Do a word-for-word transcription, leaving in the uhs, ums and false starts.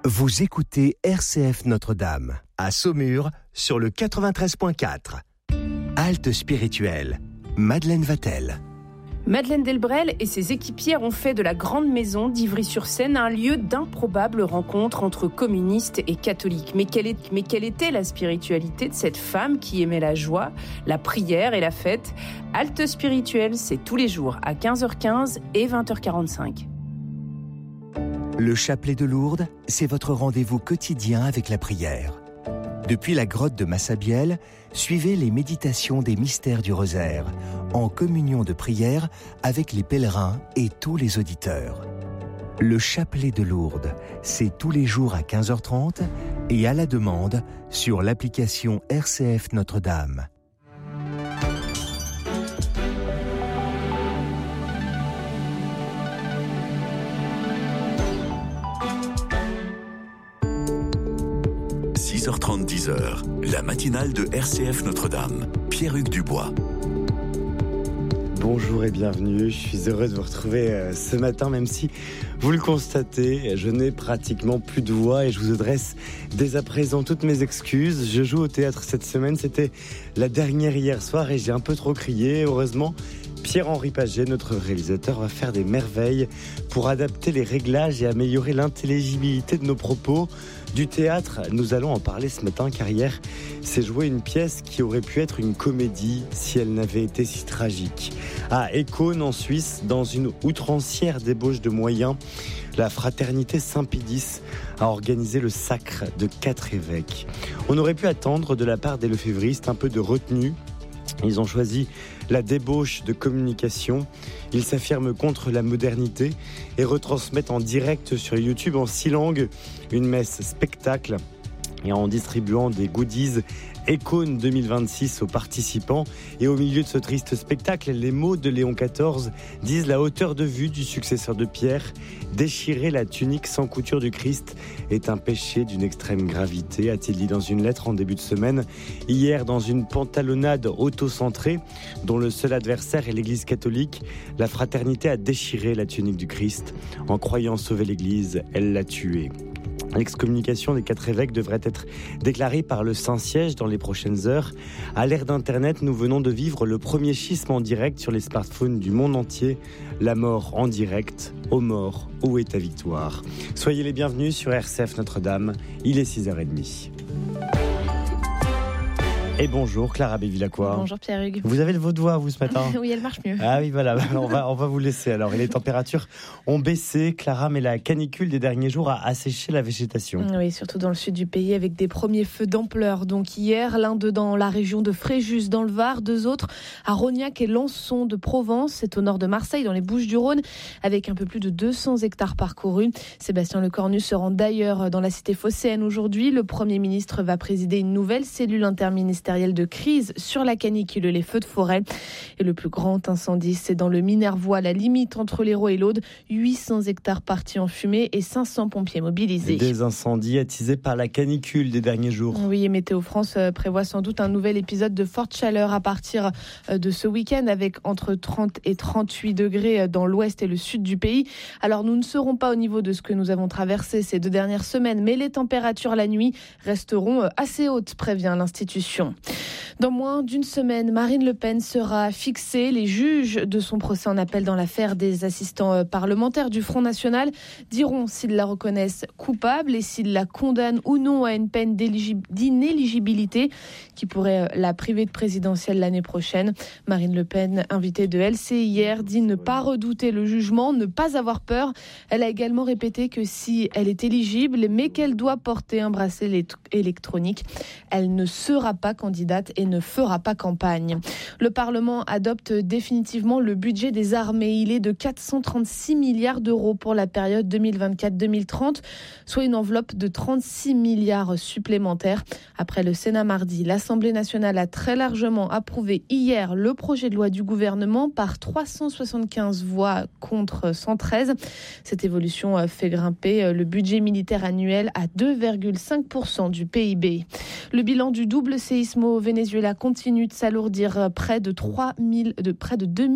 Vous écoutez R C F Notre-Dame, à Saumur, sur le quatre-vingt-treize virgule quatre. Halte spirituelle, Madeleine Vatel. Madeleine Delbrel et ses équipières ont fait de la Grande Maison d'Ivry-sur-Seine un lieu d'improbables rencontres entre communistes et catholiques. Mais quelle, est, mais quelle était la spiritualité de cette femme qui aimait la joie, la prière et la fête ? Halte spirituelle, c'est tous les jours à quinze heures quinze et vingt heures quarante-cinq. Le chapelet de Lourdes, c'est votre rendez-vous quotidien avec la prière. Depuis la grotte de Massabielle, suivez les méditations des mystères du rosaire, en communion de prière avec les pèlerins et tous les auditeurs. Le chapelet de Lourdes, c'est tous les jours à quinze heures trente et à la demande sur l'application R C F Notre-Dame. six heures trente, dix heures, la matinale de R C F Notre-Dame, Pierre-Hugues Dubois. Bonjour et bienvenue, je suis heureux de vous retrouver ce matin, même si vous le constatez, je n'ai pratiquement plus de voix et je vous adresse dès à présent toutes mes excuses. Je joue au théâtre cette semaine, c'était la dernière hier soir et j'ai un peu trop crié, heureusement. Pierre-Henri Paget, notre réalisateur, va faire des merveilles pour adapter les réglages et améliorer l'intelligibilité de nos propos. Du théâtre, nous allons en parler ce matin car hier s'est jouée une pièce qui aurait pu être une comédie si elle n'avait été si tragique. À Écône, en Suisse, dans une outrancière débauche de moyens, la fraternité Saint-Pédis a organisé le sacre de quatre évêques. On aurait pu attendre de la part des lefévristes un peu de retenue. Ils ont choisi la débauche de communication. Ils s'affirment contre la modernité et retransmettent en direct sur YouTube en six langues une messe spectacle et en distribuant des goodies Écône deux mille vingt-six aux participants. Et au milieu de ce triste spectacle, les mots de Léon quatorze disent la hauteur de vue du successeur de Pierre. Déchirer la tunique sans couture du Christ est un péché d'une extrême gravité, a-t-il dit dans une lettre en début de semaine. Hier, dans une pantalonnade auto-centrée, dont le seul adversaire est l'Église catholique, la fraternité a déchiré la tunique du Christ. En croyant sauver l'Église, elle l'a tuée. L'excommunication des quatre évêques devrait être déclarée par le Saint-Siège dans les prochaines heures. À l'ère d'Internet, nous venons de vivre le premier schisme en direct sur les smartphones du monde entier. La mort en direct. Ô mort, où est ta victoire ? Soyez les bienvenus sur R C F Notre-Dame. Il est six heures trente. Et bonjour Clara Bévilacqua. Bonjour Pierre-Hugues. Vous avez votre voix vous ce matin ? Oui, elle marche mieux. Ah oui, voilà, on va, on va vous laisser alors. Et les températures ont baissé, Clara, mais la canicule des derniers jours a asséché la végétation. Oui, surtout dans le sud du pays avec des premiers feux d'ampleur. Donc hier, l'un d'eux dans la région de Fréjus dans le Var, deux autres à Rognac et Lançon de Provence. C'est au nord de Marseille, dans les Bouches-du-Rhône, avec un peu plus de deux cents hectares parcourus. Sébastien Lecornu se rend d'ailleurs dans la cité phocéenne aujourd'hui. Le Premier ministre va présider une nouvelle cellule interministérielle de crise sur la canicule et les feux de forêt. Et le plus grand incendie, c'est dans le Minervois, la limite entre l'Hérault et l'Aude. huit cents hectares partis en fumée et cinq cents pompiers mobilisés. Des incendies attisés par la canicule des derniers jours. Oui, et Météo France prévoit sans doute un nouvel épisode de forte chaleur à partir de ce week-end avec entre trente et trente-huit degrés dans l'ouest et le sud du pays. Alors nous ne serons pas au niveau de ce que nous avons traversé ces deux dernières semaines, mais les températures la nuit resteront assez hautes, prévient l'institution. Dans moins d'une semaine, Marine Le Pen sera fixée. Les juges de son procès en appel dans l'affaire des assistants parlementaires du Front National diront s'ils la reconnaissent coupable et s'ils la condamnent ou non à une peine d'inéligibilité qui pourrait la priver de présidentielle l'année prochaine. Marine Le Pen, invitée de L C I hier, dit ne pas redouter le jugement, ne pas avoir peur. Elle a également répété que si elle est éligible, mais qu'elle doit porter un bracelet électronique, elle ne sera pas candidate et ne fera pas campagne. Le Parlement adopte définitivement le budget des armées. Il est de quatre cent trente-six milliards d'euros pour la période deux mille vingt-quatre deux mille trente, soit une enveloppe de trente-six milliards supplémentaires. Après le Sénat mardi, l'Assemblée nationale a très largement approuvé hier le projet de loi du gouvernement par trois cent soixante-quinze voix contre cent treize. Cette évolution fait grimper le budget militaire annuel à deux virgule cinq pour cent du P I B. Le bilan du double séisme au Venezuela continue de s'alourdir. Près de trois mille, de près de deux mille